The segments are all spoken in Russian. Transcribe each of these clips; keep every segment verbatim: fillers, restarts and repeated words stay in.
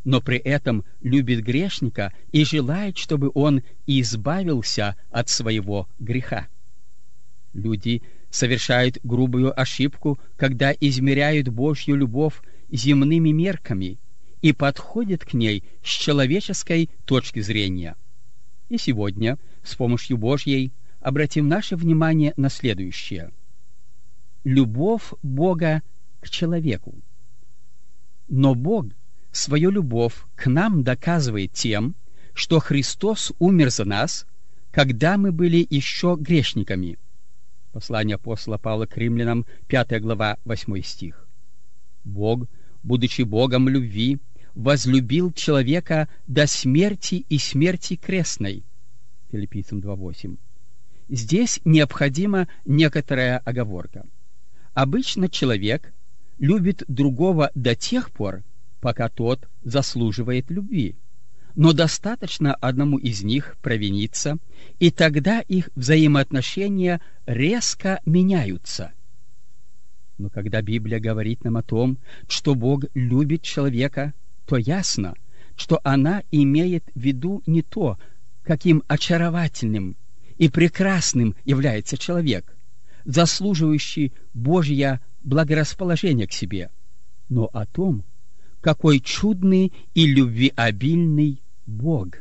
но при этом любит грешника и желает, чтобы он избавился от своего греха. Люди совершают грубую ошибку, когда измеряют Божью любовь земными мерками и подходят к ней с человеческой точки зрения. И сегодня с помощью Божьей обратим наше внимание на следующее. Любовь Бога к человеку. Но Бог свою любовь к нам доказывает тем, что Христос умер за нас, когда мы были еще грешниками. Послание апостола Павла к римлянам, пятая глава, восьмой стих. Бог, будучи Богом любви, возлюбил человека до смерти и смерти крестной. Филиппийцам два восемь. Здесь необходима некоторая оговорка. Обычно человек любит другого до тех пор, пока тот заслуживает любви. Но достаточно одному из них провиниться, и тогда их взаимоотношения резко меняются. Но когда Библия говорит нам о том, что Бог любит человека, то ясно, что она имеет в виду не то, каким очаровательным и прекрасным является человек, заслуживающий Божье благорасположение к себе, но о том, какой чудный и любвеобильный Бог.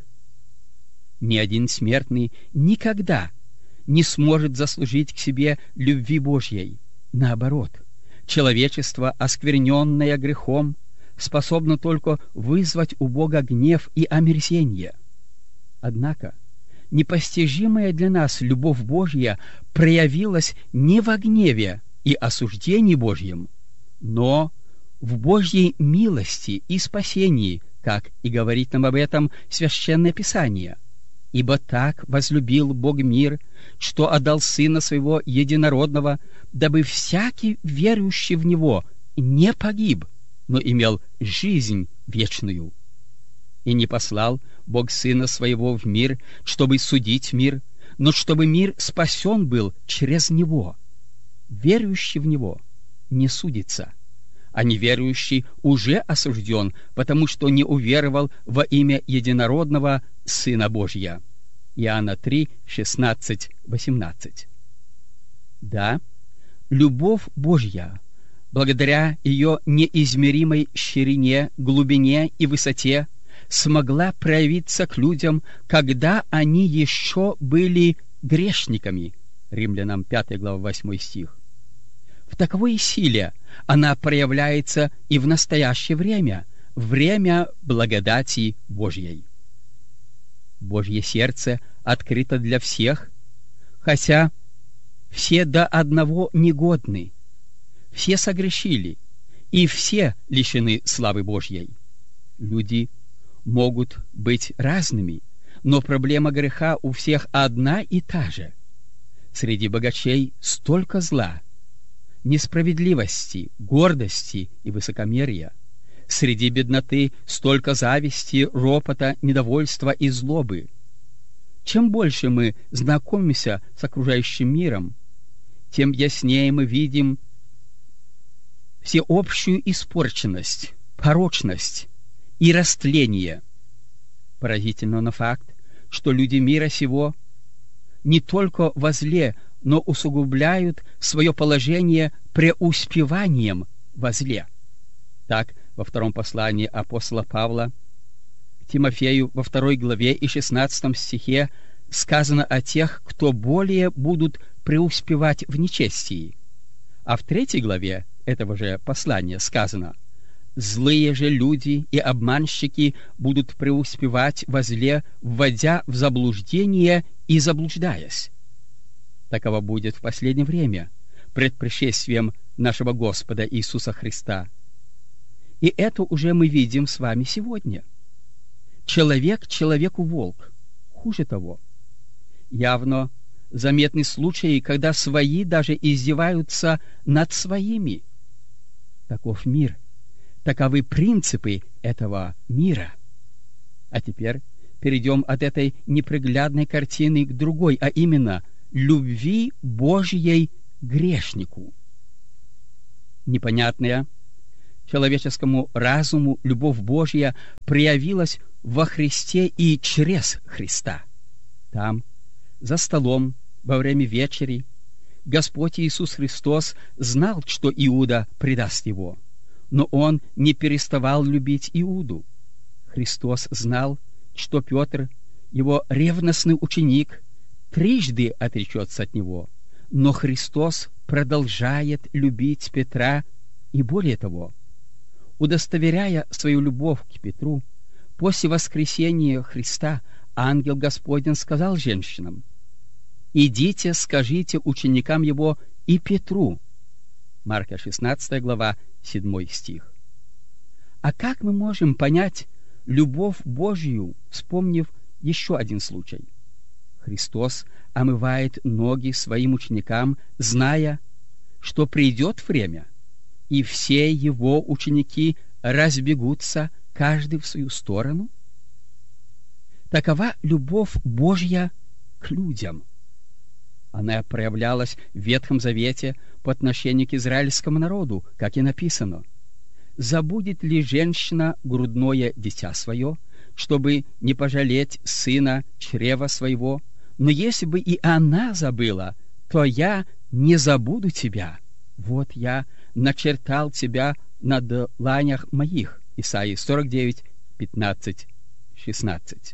Ни один смертный никогда не сможет заслужить к себе любви Божьей. Наоборот, человечество, оскверненное грехом, способно только вызвать у Бога гнев и омерзение. Однако непостижимая для нас любовь Божья проявилась не во гневе и осуждении Божьем, но в Божьей милости и спасении, как и говорит нам об этом Священное Писание. «Ибо так возлюбил Бог мир, что отдал Сына Своего Единородного, дабы всякий, верующий в Него, не погиб, но имел жизнь вечную. И не послал Бог Сына Своего в мир, чтобы судить мир, но чтобы мир спасен был через Него. Верующий в Него не судится, а неверующий уже осужден, потому что не уверовал во имя Единородного Сына Божья». Иоанна три, шестнадцать, восемнадцать. Да, любовь Божья, благодаря ее неизмеримой ширине, глубине и высоте, смогла проявиться к людям, когда они еще были грешниками. Римлянам пятая глава, восьмой стих. В таковой силе она проявляется и в настоящее время, время благодати Божьей. Божье сердце открыто для всех, хотя все до одного негодны, все согрешили, и все лишены славы Божьей. Люди могут быть разными, но проблема греха у всех одна и та же. Среди богачей столько зла, несправедливости, гордости и высокомерия. Среди бедноты столько зависти, ропота, недовольства и злобы. Чем больше мы знакомимся с окружающим миром, тем яснее мы видим всеобщую испорченность, порочность и растление. Поразительно но факт, что люди мира сего не только во зле, но усугубляют свое положение преуспеванием во зле. Так, во втором послании апостола Павла к Тимофею во второй главе и шестнадцатом стихе сказано о тех, кто более будут преуспевать в нечестии. А в третьей главе этого же послания сказано: «Злые же люди и обманщики будут преуспевать во зле, вводя в заблуждение и заблуждаясь». Таково будет в последнее время, пред пришествием нашего Господа Иисуса Христа. И это уже мы видим с вами сегодня. Человек человеку волк. Хуже того, явно заметны случаи, когда свои даже издеваются над своими. Таков мир. Таковы принципы этого мира. А теперь перейдем от этой неприглядной картины к другой, а именно любви Божьей к грешнику. Непонятная, человеческому разуму любовь Божья проявилась во Христе и через Христа. Там, за столом, во время вечери, Господь Иисус Христос знал, что Иуда предаст Его, но Он не переставал любить Иуду. Христос знал, что Петр, Его ревностный ученик, трижды отречется от Него, но Христос продолжает любить Петра и, более того, удостоверяя свою любовь к Петру, после воскресения Христа ангел Господень сказал женщинам: «Идите, скажите ученикам Его и Петру». Марка шестнадцатая глава, седьмой стих. А как мы можем понять любовь Божью, вспомнив еще один случай? Христос омывает ноги своим ученикам, зная, что придет время, и все Его ученики разбегутся, каждый в свою сторону. Такова любовь Божья к людям. Она проявлялась в Ветхом Завете по отношению к израильскому народу, как и написано: «Забудет ли женщина грудное дитя свое, чтобы не пожалеть сына чрева своего? Но если бы и она забыла, то я не забуду тебя. Вот я начертал тебя на дланях моих». Исайя сорок девять, пятнадцать, шестнадцать.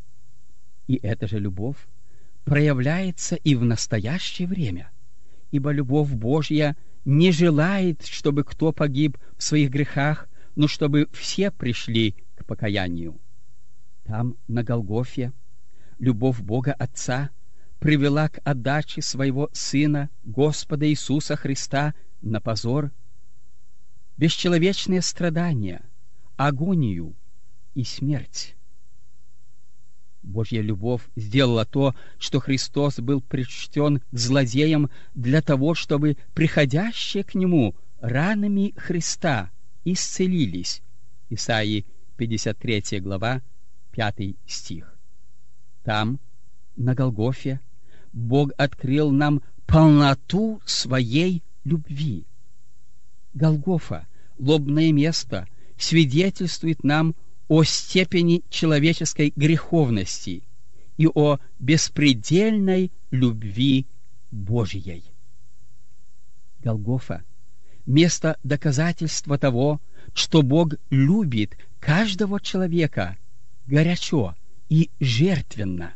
И эта же любовь проявляется и в настоящее время, ибо любовь Божья не желает, чтобы кто погиб в своих грехах, но чтобы все пришли к покаянию. Там, на Голгофе, любовь Бога Отца привела к отдаче своего Сына, Господа Иисуса Христа, на позор, бесчеловечные страдания, агонию и смерть. Божья любовь сделала то, что Христос был причтен к злодеям для того, чтобы приходящие к Нему ранами Христа исцелились. Исайи пятьдесят третья глава, пятый стих. Там, на Голгофе, Бог открыл нам полноту Своей любви. Голгофа, лобное место, свидетельствует нам о степени человеческой греховности и о беспредельной любви Божьей. Голгофа — место доказательства того, что Бог любит каждого человека горячо и жертвенно.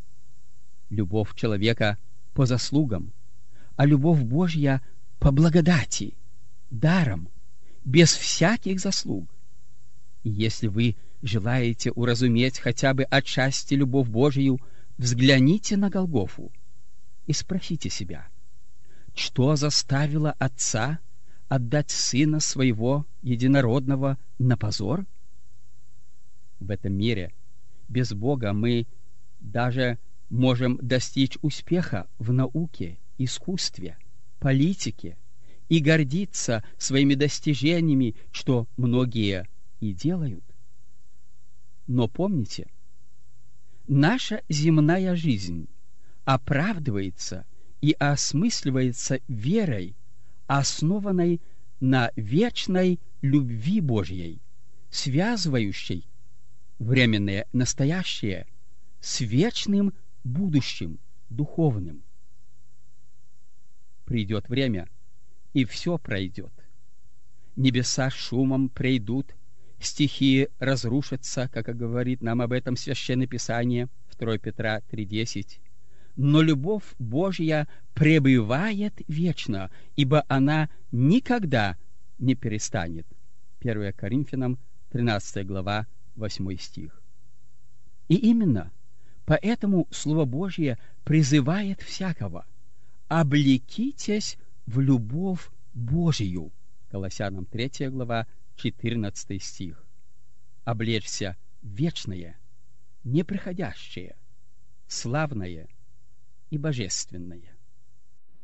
Любовь человека по заслугам, а любовь Божья по благодати, даром, без всяких заслуг. И если вы желаете уразуметь хотя бы отчасти любовь Божию, взгляните на Голгофу и спросите себя, что заставило Отца отдать Сына Своего Единородного на позор? В этом мире без Бога мы даже можем достичь успеха в науке, искусстве, политике и гордиться своими достижениями, что многие и делают. Но помните, наша земная жизнь оправдывается и осмысливается верой, основанной на вечной любви Божьей, связывающей временное настоящее с вечным будущим духовным. Придет время, и все пройдет. Небеса шумом пройдут, стихии разрушатся, как говорит нам об этом Священное Писание, второе Петра три десять. Но любовь Божья пребывает вечно, ибо она никогда не перестанет. первое Коринфянам тринадцатая глава, восьмой стих. И именно поэтому Слово Божье призывает всякого: облекитесь в любовь Божию. Колоссянам третья глава, четырнадцатый стих. Облечься в вечное, неприходящее, славное и божественное.